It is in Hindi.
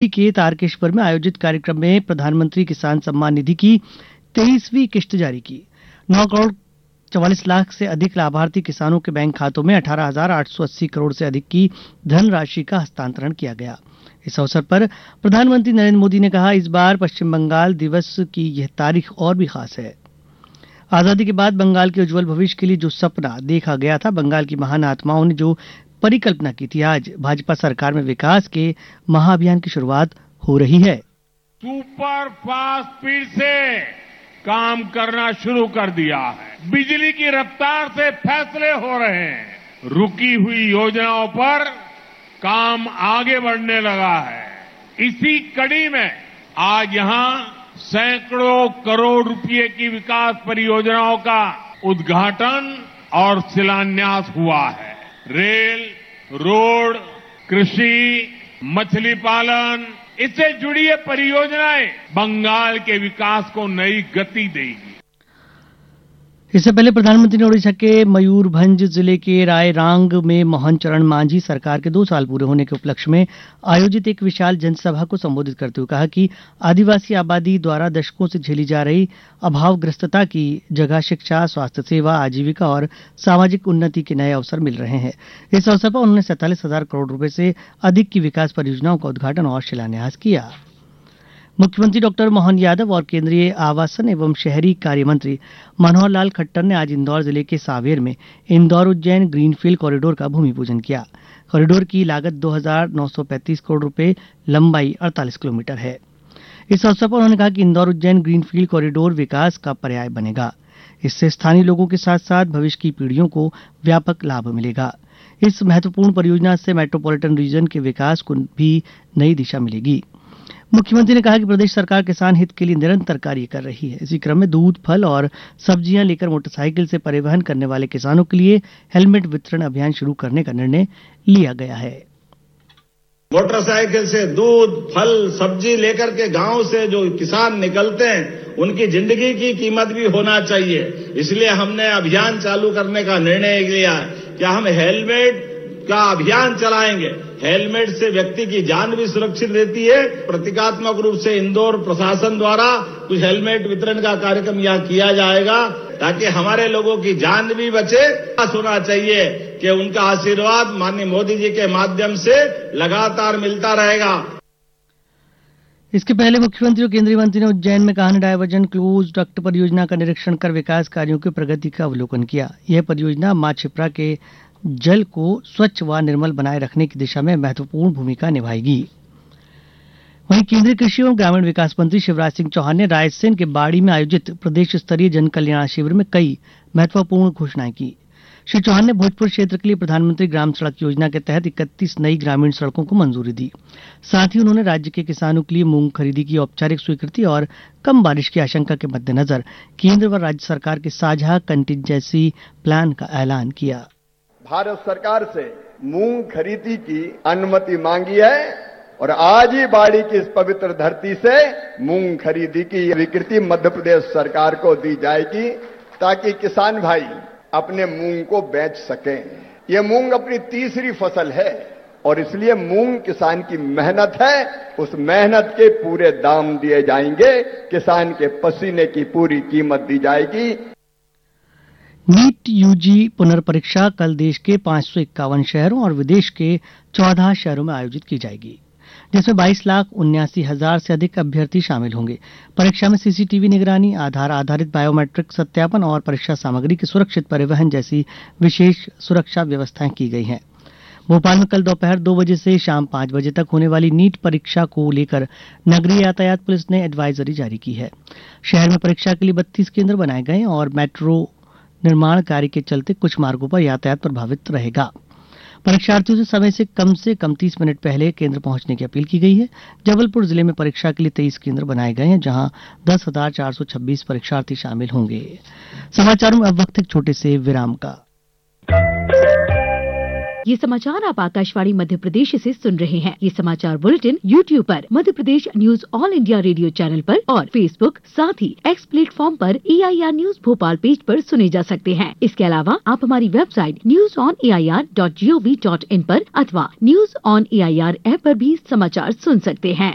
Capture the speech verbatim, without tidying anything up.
यूपी के तारकेश्वर में आयोजित कार्यक्रम में प्रधानमंत्री किसान सम्मान निधि की तेईसवीं किश्त जारी की। नौ करोड़ चवालीस लाख से अधिक लाभार्थी किसानों के बैंक खातों में अठारह हजार आठ सौ अस्सी करोड़ से अधिक की धनराशि का हस्तांतरण किया गया। इस अवसर पर प्रधानमंत्री नरेंद्र मोदी ने कहा, इस बार पश्चिम बंगाल दिवस की यह तारीख और भी खास है। आजादी के बाद बंगाल के उज्जवल भविष्य के लिए जो सपना देखा गया था, बंगाल की महान आत्माओं ने जो परिकल्पना की थी, आज भाजपा सरकार में विकास के महाअभियान की शुरुआत हो रही है। सुपर फास्ट स्पीड से काम करना शुरू कर दिया है। बिजली की रफ्तार से फैसले हो रहे हैं। रुकी हुई योजनाओं पर काम आगे बढ़ने लगा है। इसी कड़ी में आज यहां सैकड़ों करोड़ रुपए की विकास परियोजनाओं का उद्घाटन और शिलान्यास हुआ है। रेल, रोड, कृषि, मछली पालन, इससे जुड़ी ये परियोजनाएं बंगाल के विकास को नई गति देगी। इससे पहले प्रधानमंत्री ने ओडिशा के मयूरभंज जिले के रायरांग में मोहन चरण मांझी सरकार के दो साल पूरे होने के उपलक्ष्य में आयोजित एक विशाल जनसभा को संबोधित करते हुए कहा कि आदिवासी आबादी द्वारा दशकों से झेली जा रही अभावग्रस्तता की जगह शिक्षा, स्वास्थ्य सेवा, आजीविका और सामाजिक उन्नति के नए अवसर मिल रहे हैं। इस अवसर पर उन्होंने सैंतालीस हजार करोड़ रुपए से अधिक की विकास परियोजनाओं का उद्घाटन और शिलान्यास किया। मुख्यमंत्री डॉक्टर मोहन यादव और केंद्रीय आवासन एवं शहरी कार्य मंत्री मनोहर लाल खट्टर ने आज इंदौर जिले के सांवेर में इंदौर उज्जैन ग्रीनफील्ड कॉरिडोर का भूमि पूजन किया। कॉरिडोर की लागत दो हजार नौ सौ पैंतीस करोड़ रुपए, लंबाई अड़तालीस किलोमीटर है। इस अवसर पर उन्होंने कहा कि इंदौर उज्जैन ग्रीनफील्ड कॉरिडोर विकास का पर्याय बनेगा। इससे स्थानीय लोगों के साथ साथ भविष्य की पीढ़ियों को व्यापक लाभ मिलेगा। इस महत्वपूर्ण परियोजना से मेट्रोपॉलिटन रीजन के विकास को भी नई दिशा मिलेगी। मुख्यमंत्री ने कहा कि प्रदेश सरकार किसान हित के लिए निरंतर कार्य कर रही है। इसी क्रम में दूध, फल और सब्जियां लेकर मोटरसाइकिल से परिवहन करने वाले किसानों के लिए हेलमेट वितरण अभियान शुरू करने का निर्णय लिया गया है। मोटरसाइकिल से दूध, फल, सब्जी लेकर के गांव से जो किसान निकलते हैं, उनकी जिंदगी की कीमत भी होना चाहिए। इसलिए हमने अभियान चालू करने का निर्णय लिया है कि हम हेलमेट का अभियान चलाएंगे। हेलमेट से व्यक्ति की जान भी सुरक्षित रहती है। प्रतीकात्मक रूप से इंदौर प्रशासन द्वारा कुछ हेलमेट वितरण का कार्यक्रम यहां किया जाएगा ताकि हमारे लोगों की जान भी बचे। होना चाहिए कि उनका आशीर्वाद माननीय मोदी जी के माध्यम से लगातार मिलता रहेगा। इसके पहले मुख्यमंत्री और केंद्रीय मंत्री ने उज्जैन में कान्ह डायवर्जन क्लोज डक्ट परियोजना का निरीक्षण कर विकास कार्यों की प्रगति का अवलोकन किया। यह परियोजना मां छिप्रा के जल को स्वच्छ व निर्मल बनाए रखने की दिशा में महत्वपूर्ण भूमिका निभाएगी। वहीं केंद्रीय कृषि एवं ग्रामीण विकास मंत्री शिवराज सिंह चौहान ने रायसेन के बाड़ी में आयोजित प्रदेश स्तरीय जन कल्याण शिविर में कई महत्वपूर्ण घोषणाएं की। श्री चौहान ने भोजपुर क्षेत्र के लिए प्रधानमंत्री ग्राम सड़क योजना के तहत इकतीस नई ग्रामीण सड़कों को मंजूरी दी। साथ ही उन्होंने राज्य के किसानों के लिए मूंग खरीदी की औपचारिक स्वीकृति और कम बारिश की आशंका के मद्देनजर केंद्र व राज्य सरकार के साझा कंटिजेंसी प्लान का ऐलान किया। भारत सरकार से मूंग खरीदी की अनुमति मांगी है और आज ही बाड़ी की इस पवित्र धरती से मूंग खरीदी की स्वीकृति मध्य प्रदेश सरकार को दी जाएगी ताकि किसान भाई अपने मूंग को बेच सकें। ये मूंग अपनी तीसरी फसल है और इसलिए मूंग किसान की मेहनत है। उस मेहनत के पूरे दाम दिए जाएंगे, किसान के पसीने की पूरी कीमत दी जाएगी। नीट यूजी पुनर्परीक्षा कल देश के पांच सौ इक्यावन शहरों और विदेश के चौदह शहरों में आयोजित की जाएगी, जिसमें बाईस लाख उन्यासी हजार से अधिक अभ्यर्थी शामिल होंगे। परीक्षा में सीसीटीवी निगरानी, आधार आधारित बायोमेट्रिक सत्यापन और परीक्षा सामग्री के सुरक्षित परिवहन जैसी विशेष सुरक्षा व्यवस्थाएं की गई हैं। भोपाल में कल दोपहर दो बजे से शाम पांच बजे तक होने वाली नीट परीक्षा को लेकर नगरीय यातायात पुलिस ने एडवाइजरी जारी की है। शहर में परीक्षा के लिए बत्तीस केंद्र बनाए गए और मेट्रो निर्माण कार्य के चलते कुछ मार्गों पर यातायात प्रभावित रहेगा। परीक्षार्थियों से समय से कम से कम तीस मिनट पहले केंद्र पहुंचने की अपील की गई है। जबलपुर जिले में परीक्षा के लिए तेईस केंद्र बनाए गए हैं, जहां दस हजार चार सौ छब्बीस परीक्षार्थी शामिल होंगे। समाचारों में अब वक्त एक छोटे से विराम का। ये समाचार आप आकाशवाणी मध्य प्रदेश से सुन रहे हैं। ये समाचार बुलेटिन यूट्यूब पर Madhya Pradesh news all India radio channel पर और फेसबुक साथ ही एक्स प्लेटफॉर्म पर ए I R news Bhopal page पर सुने जा सकते हैं। इसके अलावा आप हमारी website news on A I R dot G O V dot in पर अथवा news on A I R app पर भी समाचार सुन सकते हैं।